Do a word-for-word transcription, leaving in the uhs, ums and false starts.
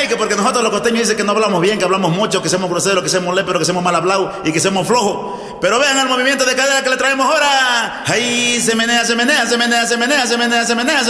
Ay, que porque nosotros los costeños dicen que no hablamos bien, que hablamos mucho, que somos groseros, que somos léperos, que somos mal hablados y que somos flojos. Pero vean el movimiento de cadera que le traemos ahora. Ay, se menea, se menea, se menea, se menea, se menea, se menea.